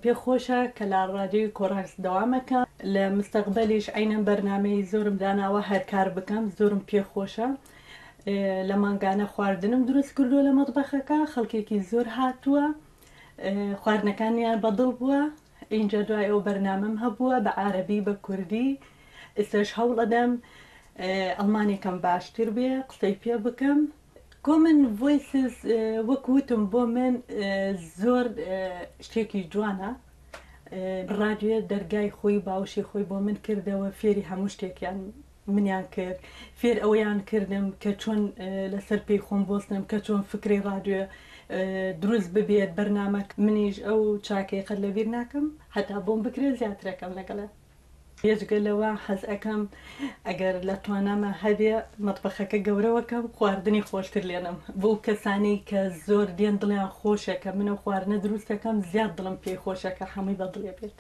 پێ خۆشە کە لە ڕادیۆی کۆڕاکس دەوامەکەم لە مستەقبەلیش عینەن بەرنامەی زۆرم داناوە هەر کار بکەم زۆرم پێ خۆشە لە مانگانە خواردنم دروست کردووە لە مەطبەخەکە خەڵکێکی زۆر هاتووە خواردنەکانیان بەدڵ بووە اینجا دوای ئەو بەرنامەم هەبووە بە عارەبی بە کوردی ئێستاش هەوڵ ئەدەم ئەڵمانیەکەم باشتر بێ قسەی پێ بکەم Common Voices وەکوتم بۆ من زۆر شتێکی جوانە ڕادیۆ دەرگای خۆی باوشی خۆی بۆ من کردەوە فێری هەموو شتێکیان منیان کرد فێر ئەوەیان کردم کە چۆن لەسەر پێی خۆم بۆستنم کە چۆن فکری ڕادیۆ دروست ببێت بەرنامە منیش ئەو چاکەی قەت لەبیر ناکەم هەتا بۆم بکرێت زیاترەکەم لەگەڵە پێشگەلەوە حەز ئەەکەم ئەگەر لە توانامە هەبێ مەطبەخەکە گەورەوەکەم خواردنی خۆشتر لێنم بۆ کەسانی کە زۆر دێن دڵیان خۆشە کە منە خواردنە دروستەکەم زیاد دڵم پێی خۆشە کە هەمووی بەدڵێ بێت.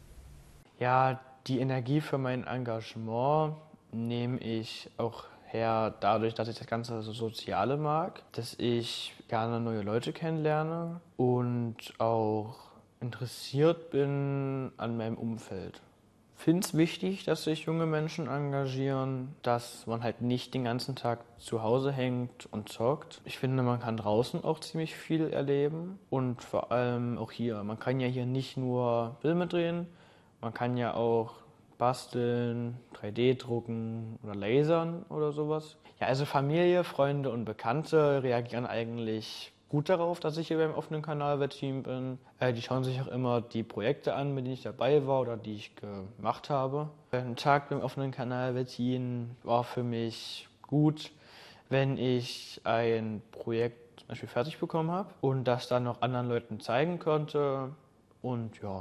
Ja, die Energie für mein Engagement nehme ich auch her dadurch, dass ich das ganze Soziale mag, dass ich gerne neue Leute kennenlerne und auch interessiert bin an meinem Umfeld. Ich finde es wichtig, dass sich junge Menschen engagieren, dass man halt nicht den ganzen Tag zu Hause hängt und zockt. Ich finde, man kann draußen auch ziemlich viel erleben und vor allem auch hier. Man kann ja hier nicht nur Filme drehen, man kann ja auch basteln, 3D drucken oder lasern oder sowas. Ja, also Familie, Freunde und Bekannte reagieren eigentlich gut darauf, dass ich hier beim offenen Kanal-Wettteam bin. Die schauen sich auch immer die Projekte an, mit denen ich dabei war oder die ich gemacht habe. Ein Tag beim offenen Kanal-Wettteam war für mich gut, wenn ich ein Projekt zum Beispiel fertig bekommen habe und das dann noch anderen Leuten zeigen konnte und ja.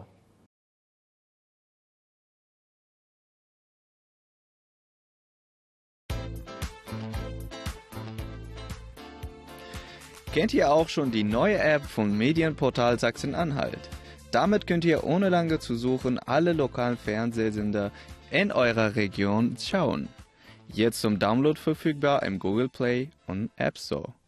Kennt ihr auch schon die neue App vom Medienportal Sachsen-Anhalt? Damit könnt ihr ohne lange zu suchen alle lokalen Fernsehsender in eurer Region schauen. Jetzt zum Download verfügbar im Google Play und App Store.